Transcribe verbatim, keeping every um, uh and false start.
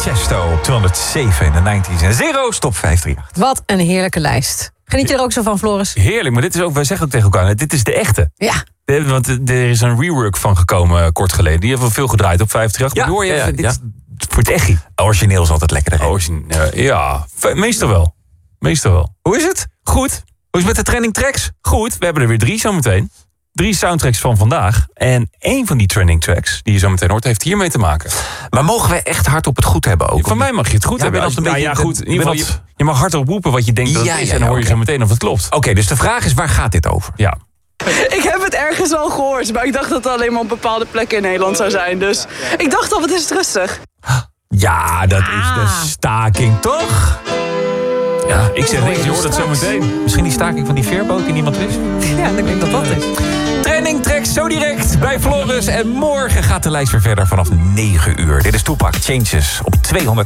Chesto op tweehonderdzeven in de nineties en Zero Stop vijf drie acht. Wat een heerlijke lijst. Geniet je er ook zo van, Floris? Heerlijk, maar dit is ook, wij zeggen ook tegen elkaar, dit is de echte. Ja. De, want er is een rework van gekomen uh, kort geleden. Die hebben we veel gedraaid op vijf drie acht. Ja, maar hoor je ja, even, ja. dit is voor het echtie. Origineel is altijd lekkerder. Origine, uh, ja, meestal wel. Meestal wel. Hoe is het? Goed. Hoe is het met de trending tracks? Goed, we hebben er weer drie zometeen. Drie soundtracks van vandaag. En één van die trending tracks, die je zo meteen hoort, heeft hiermee te maken. Maar mogen we echt hard op het goed hebben ook? Van mij mag je het goed Ja, hebben. ben Als, als een nou beetje- ja, goed. In ben ieder geval, als- je, je mag hardop roepen wat je denkt dat Ja, het is. ja, en dan ja, hoor je oké. zo meteen of het klopt. Oké, dus de vraag is, waar gaat dit over? Ja. Ik heb het ergens wel gehoord, maar ik dacht dat het alleen maar op bepaalde plekken in Nederland zou zijn. Dus ik dacht al, wat is het rustig. Ja, dat is de staking, toch? Ja, ik zeg hoor niks, je je hoort het zo straks. meteen. Misschien die staking van die veerboot die niemand wist? Ja, ik denk dat dat is. Trending tracks zo direct bij Floris. En morgen gaat de lijst weer verder vanaf negen uur. Dit is Tupac, Changes op tweehonderd.